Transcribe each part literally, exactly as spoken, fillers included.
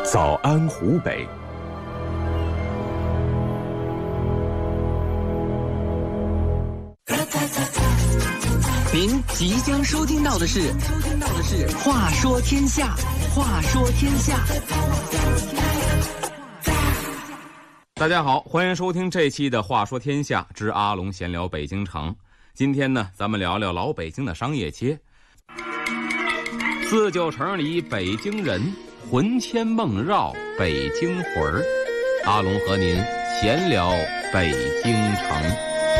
早安湖北。 您即将收听到的是《收听到的是话说天下》，话说天下。 大家好，欢迎收听这期的《话说天下之阿龙闲聊北京城》。今天呢，咱们聊聊老北京的商业街。四九城里北京人，魂牵梦绕北京魂儿。阿龙和您闲聊北京城。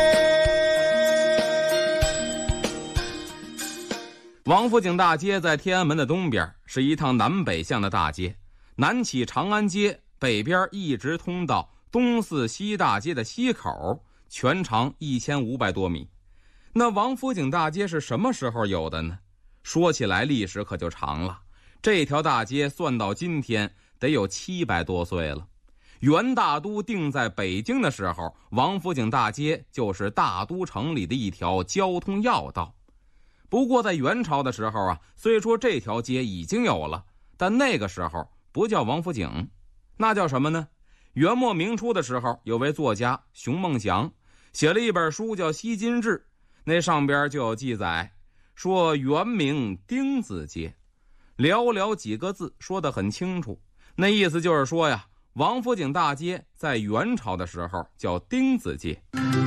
王府井大街在天安门的东边，是一趟南北向的大街，南起长安街，北边一直通到东四西大街的西口，全长一千五百多米。那王府井大街是什么时候有的呢？说起来历史可就长了，这条大街算到今天得有七百多岁了。元大都定在北京的时候，王府井大街就是大都城里的一条交通要道。不过在元朝的时候啊，虽说这条街已经有了，但那个时候不叫王府井，那叫什么呢？元末明初的时候，有位作家熊梦祥写了一本书叫《西津志》，那上边就有记载，说原名丁字街，寥寥几个字说得很清楚。那意思就是说呀，王府井大街在元朝的时候叫丁字街。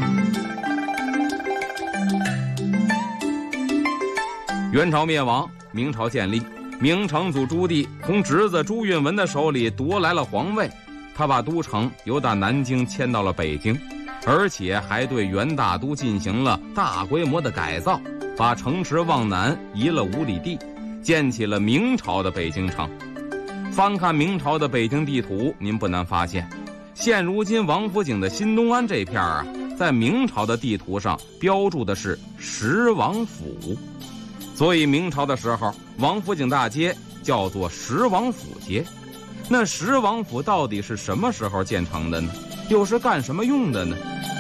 元朝灭亡，明朝建立，明成祖朱棣从侄子朱允炆的手里夺来了皇位，他把都城由打南京迁到了北京，而且还对元大都进行了大规模的改造，把城池往南移了五里地，建起了明朝的北京城。翻看明朝的北京地图，您不难发现，现如今王府井的新东安这片啊，在明朝的地图上标注的是十王府。所以明朝的时候，王府井大街叫做十王府街。那十王府到底是什么时候建成的呢？又是干什么用的呢？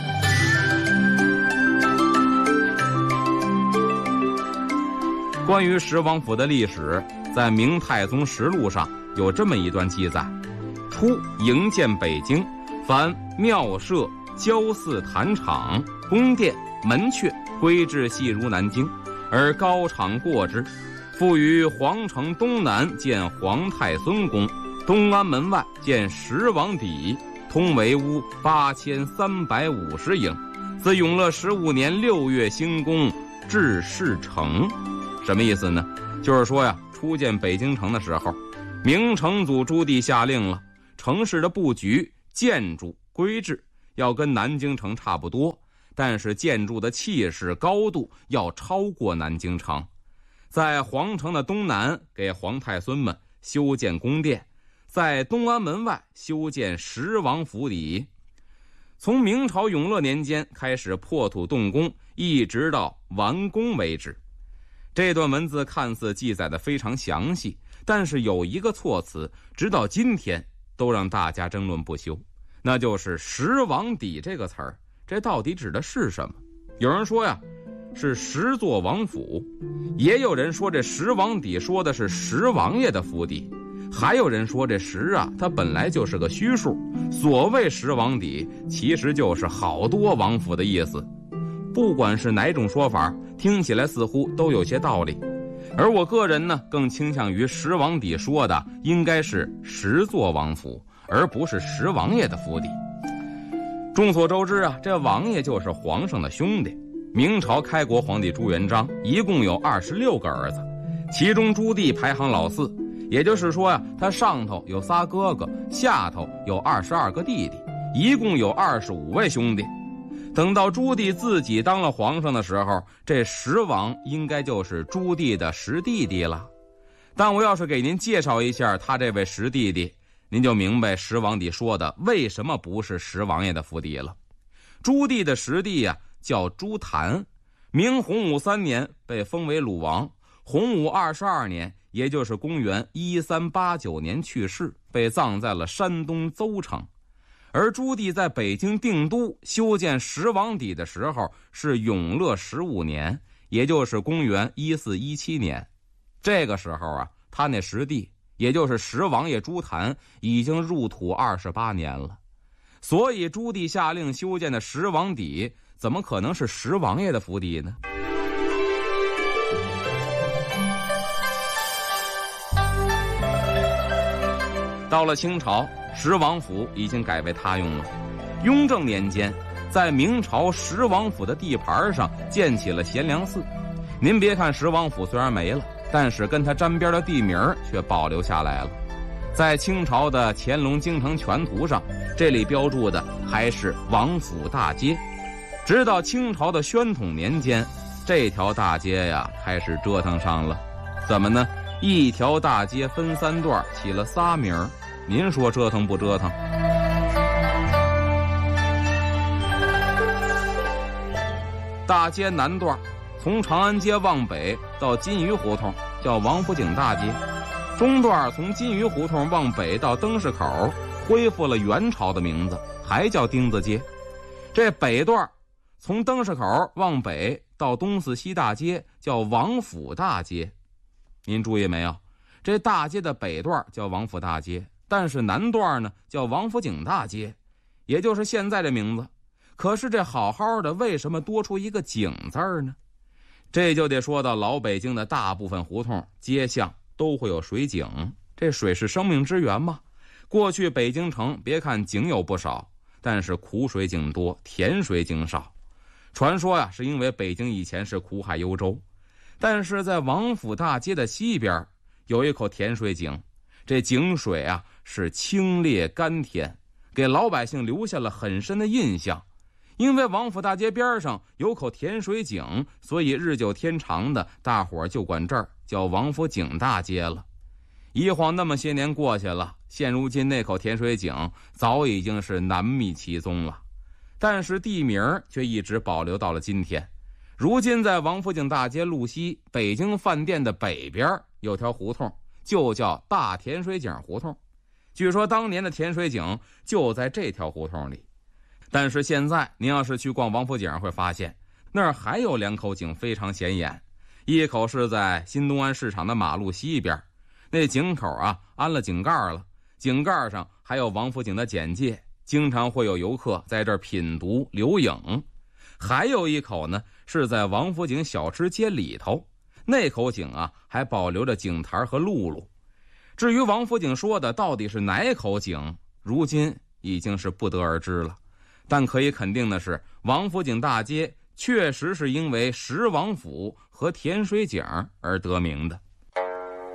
关于十王府的历史，在《明太宗实录》上有这么一段记载：初营建北京，凡庙舍、郊祀、坛场、宫殿、门阙，规制细如南京，而高敞过之。复于皇城东南建皇太孙宫，东安门外建十王邸，通围屋八千三百五十营。自永乐十五年六月兴工，至事成。什么意思呢？就是说呀，初建北京城的时候，明成祖朱棣下令了，城市的布局、建筑规制要跟南京城差不多，但是建筑的气势高度要超过南京城。在皇城的东南给皇太孙们修建宫殿，在东安门外修建十王府邸。从明朝永乐年间开始破土动工，一直到完工为止。这段文字看似记载的非常详细，但是有一个措辞直到今天都让大家争论不休，那就是十王邸这个词儿，这到底指的是什么？有人说呀，是十座王府，也有人说这十王邸说的是十王爷的府邸，还有人说这十啊，它本来就是个虚数，所谓十王邸其实就是好多王府的意思。不管是哪种说法，听起来似乎都有些道理，而我个人呢，更倾向于十王邸说的应该是十座王府，而不是十王爷的府邸。众所周知啊，这王爷就是皇上的兄弟。明朝开国皇帝朱元璋一共有二十六个儿子，其中朱棣排行老四，也就是说呀，他上头有仨哥哥，下头有二十二个弟弟，一共有二十五位兄弟。等到朱棣自己当了皇上的时候，这十王应该就是朱棣的十弟弟了。但我要是给您介绍一下他这位十弟弟，您就明白十王邸说的为什么不是十王爷的府邸了。朱棣的十弟呀、啊，叫朱谭，明洪武三年被封为鲁王，洪武二十二年，也就是公元一三八九年去世，被葬在了山东邹城。而朱棣在北京定都修建十王邸的时候是永乐十五年，也就是公元一四一七年。这个时候啊，他那十弟也就是十王爷朱坛，已经入土二十八年了。所以朱棣下令修建的十王邸，怎么可能是十王爷的府邸呢？到了清朝，十王府已经改为他用了。雍正年间，在明朝十王府的地盘上建起了贤良寺。您别看十王府虽然没了，但是跟它沾边的地名却保留下来了。在清朝的乾隆京城全图上，这里标注的还是王府大街。直到清朝的宣统年间，这条大街呀开始折腾上了。怎么呢？一条大街分三段，起了仨名儿。您说折腾不折腾？大街南段从长安街往北到金鱼胡同，叫王府井大街。中段从金鱼胡同往北到灯市口，恢复了元朝的名字，还叫丁字街。这北段从灯市口往北到东四西大街，叫王府大街。您注意没有？这大街的北段叫王府大街，但是南段呢叫王府井大街，也就是现在的名字。可是这好好的，为什么多出一个井字儿呢？这就得说到老北京的大部分胡同街巷都会有水井，这水是生命之源嘛。过去北京城别看井有不少，但是苦水井多，甜水井少。传说呀，是因为北京以前是苦海幽州，但是在王府大街的西边有一口甜水井，这井水啊是清冽甘甜，给老百姓留下了很深的印象。因为王府大街边上有口甜水井，所以日久天长的，大伙儿就管这儿叫王府井大街了。一晃那么些年过去了，现如今那口甜水井早已经是难觅其踪了，但是地名却一直保留到了今天。如今在王府井大街路西北京饭店的北边有条胡同，就叫大甜水井胡同。据说当年的甜水井就在这条胡同里。但是现在您要是去逛王府井，会发现那儿还有两口井非常显眼。一口是在新东安市场的马路西边，那井口啊安了井盖了，井盖上还有王府井的简介，经常会有游客在这儿品读留影。还有一口呢是在王府井小吃街里头，那口井啊还保留着井台和露露。至于王府井说的到底是哪口井，如今已经是不得而知了。但可以肯定的是，王府井大街确实是因为十王府和甜水井而得名的。